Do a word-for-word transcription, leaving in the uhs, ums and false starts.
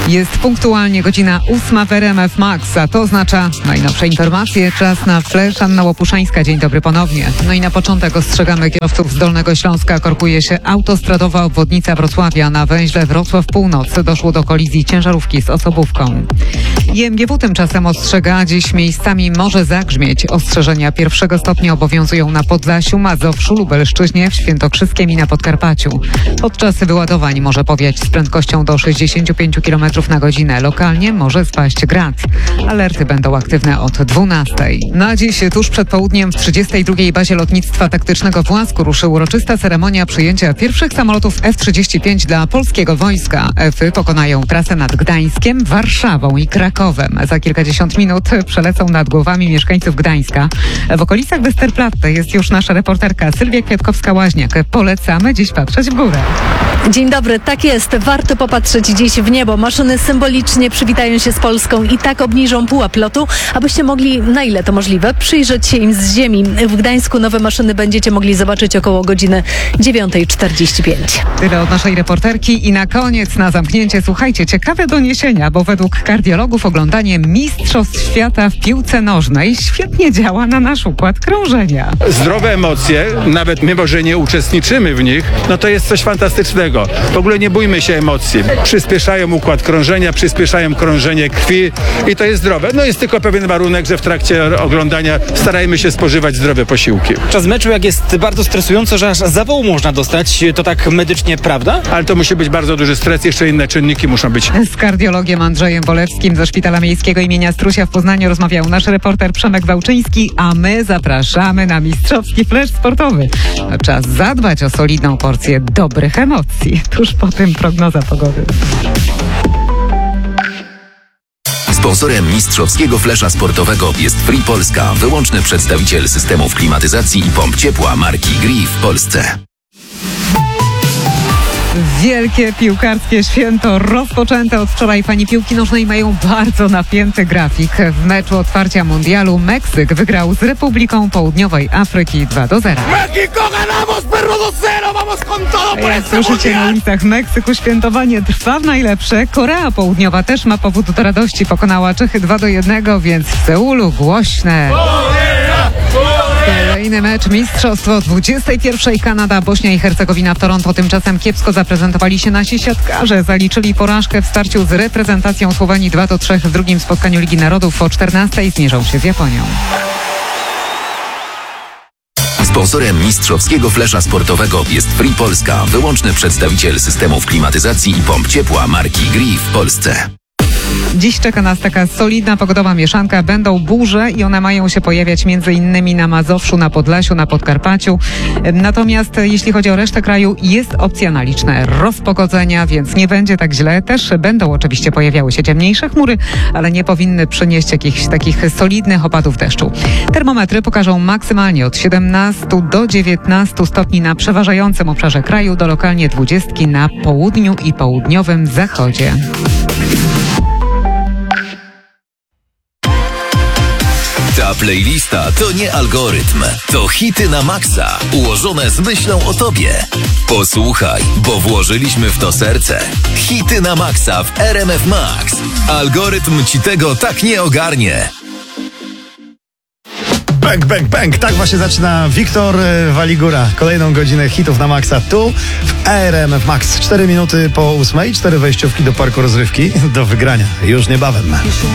Jest punktualnie godzina ósma w R M F Max, a to oznacza najnowsze informacje. Czas na Flash. Anna Łopuszańska. Dzień dobry ponownie. No i na początek ostrzegamy kierowców z Dolnego Śląska. Korkuje się autostradowa obwodnica Wrocławia. Na węźle Wrocław Północ doszło do kolizji ciężarówki z osobówką. I M G W tymczasem ostrzega, dziś miejscami może zagrzmieć. Ostrzeżenia pierwszego stopnia obowiązują na Podlasiu, Mazowszu, Lubelszczyźnie, w Świętokrzyskiem i na Podkarpaciu. Podczas wyładowań może powiać z prędkością do sześćdziesiąt pięć kilometrów na godzinę. Lokalnie może spaść grad. Alerty będą aktywne od dwunastej. Na dziś, tuż przed południem, w trzydziestej drugiej bazie lotnictwa taktycznego w Łasku ruszy uroczysta ceremonia przyjęcia pierwszych samolotów F trzydzieści pięć dla polskiego wojska. Efy pokonają trasę nad Gdańskiem, Warszawą i Krakowem. Za kilkadziesiąt minut przelecą nad głowami mieszkańców Gdańska. W okolicach Westerplatte jest już nasza reporterka Sylwia Kwiatkowska-Łaźniak. Polecamy dziś patrzeć w górę. Dzień dobry, tak jest. Warto popatrzeć dziś w niebo. Maszyny symbolicznie przywitają się z Polską i tak obniżą pułap lotu, abyście mogli, na ile to możliwe, przyjrzeć się im z ziemi. W Gdańsku nowe maszyny będziecie mogli zobaczyć około godziny dziewiąta czterdzieści pięć. Tyle od naszej reporterki i na koniec, na zamknięcie, słuchajcie, ciekawe doniesienia, bo według kardiologów oglądanie Mistrzostw Świata w piłce nożnej świetnie działa na nasz układ krążenia. Zdrowe emocje, nawet mimo, że nie uczestniczymy w nich, no to jest coś fantastycznego. W ogóle nie bójmy się emocji. Przyspieszają układ krążenia, przyspieszają krążenie krwi i to jest zdrowe. No jest tylko pewien warunek, że w trakcie oglądania starajmy się spożywać zdrowe posiłki. Czas meczu, jak jest bardzo stresująco, że aż zawołu można dostać, to tak medycznie prawda? Ale to musi być bardzo duży stres, jeszcze inne czynniki muszą być. Z kardiologiem Andrzejem Wolewskim ze Szpitala Miejskiego imienia Strusia w Poznaniu rozmawiał nasz reporter Przemek Wałczyński, a my zapraszamy na mistrzowski flash sportowy. Czas zadbać o solidną porcję dobrych emocji. Tuż po tym prognoza pogody. Sponsorem mistrzowskiego flesza sportowego jest Free Polska, wyłączny przedstawiciel systemów klimatyzacji i pomp ciepła marki Gree w Polsce. Wielkie piłkarskie święto rozpoczęte od wczoraj. Fani piłki nożnej mają bardzo napięty grafik. W meczu otwarcia mundialu Meksyk wygrał z Republiką Południowej Afryki dwa do zera. Jak słyszycie na ulicach Meksyku, świętowanie trwa w najlepsze. Korea Południowa też ma powód do radości. Pokonała Czechy dwa do jednego, więc w Seulu głośne. Kolejny mecz mistrzostwo dwudziestej pierwszej Kanada, Bośnia i Hercegowina w Toronto. Tymczasem kiepsko zaprezentowali się nasi siatkarze. Zaliczyli porażkę w starciu z reprezentacją Słowenii dwa do trzech w drugim spotkaniu Ligi Narodów. O czternastej zmierzą się z Japonią. Sponsorem mistrzowskiego flesza sportowego jest Free Polska, wyłączny przedstawiciel systemów klimatyzacji i pomp ciepła marki Gree w Polsce. Dziś czeka nas taka solidna pogodowa mieszanka. Będą burze i one mają się pojawiać między innymi na Mazowszu, na Podlasiu, na Podkarpaciu. Natomiast jeśli chodzi o resztę kraju, jest opcja na liczne rozpogodzenia, więc nie będzie tak źle. Też będą oczywiście pojawiały się ciemniejsze chmury, ale nie powinny przynieść jakichś takich solidnych opadów deszczu. Termometry pokażą maksymalnie od siedemnastu do dziewiętnastu stopni na przeważającym obszarze kraju, do lokalnie dwudziestki na południu i południowym zachodzie. Ta playlista to nie algorytm, to hity na maksa, ułożone z myślą o tobie. Posłuchaj, bo włożyliśmy w to serce. Hity na maksa w R M F Max. Algorytm ci tego tak nie ogarnie. Bang, bang, bang. Tak właśnie zaczyna Wiktor Waligura. Kolejną godzinę hitów na maksa tu w R M F Max. Cztery minuty po ósmej, cztery wejściówki do parku rozrywki do wygrania już niebawem.